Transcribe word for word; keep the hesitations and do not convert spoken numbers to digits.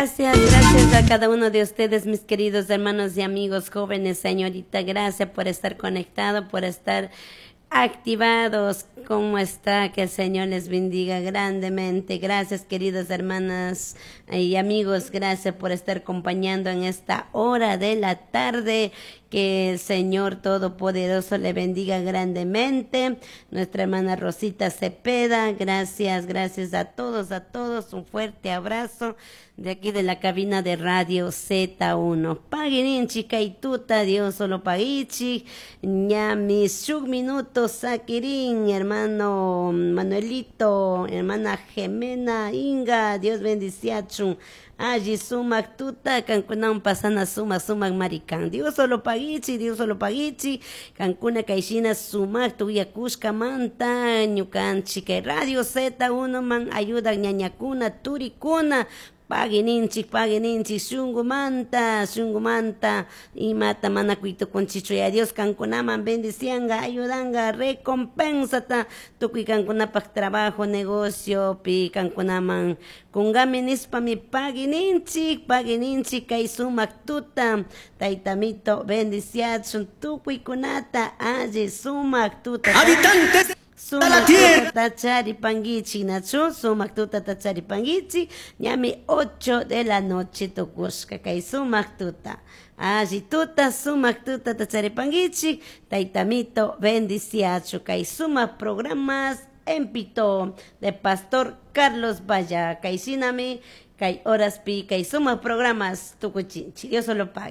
Gracias, gracias a cada uno de ustedes, mis queridos hermanos y amigos jóvenes, señorita. Gracias por estar conectado, por estar activados. ¿Cómo está? Que el Señor les bendiga grandemente. Gracias, queridas hermanas y amigos. Gracias por estar acompañando en esta hora de la tarde. Que el Señor Todopoderoso le bendiga grandemente. Nuestra hermana Rosita Cepeda, gracias, gracias a todos, a todos. Un fuerte abrazo de aquí de la cabina de Radio Z uno. Pagirinchi, Kaituta, Dios solo pagichi. Ñami, shuk minutos, Sakirin, hermano Manuelito, hermana Jimena, Inga, Dios bendiciachun. Allí sumak tuta, cancunan pasana suma sumak marican. Dios solo pagichi, Dios solo pagichi. Cancuna caixina sumak tuyakushka manta, ñucanchi que Radio Z uno man ayuda ñañacuna, turicuna. Pagininchi, pagininchi, shungumanta, shungumanta, y mata manacuito con chicho y adiós, cancunaman, bendicianga, ayudanga, recompensata, tuqui cancunapak trabajo, negocio, pi cancunaman, kungaminispa mi pagininchi, pagininchi, kaisumak tuta, taitamito, bendiciachun, tuqui kunata, allí sumak tuta. ¡Habitantes! Sumak tuta tachari pangichi, nacho, sumak tuta tachari pangichi, ñami ocho de la noche tokushka, kay sumak tuta. Allí tuta, sumak tuta tachari pangichi, taitamito, bendiciacho, kay sumak programas en pito de Pastor Carlos Valla, kay sinami, kay horas pi, kay sumak programas tukuchinchi, Dios solo pague.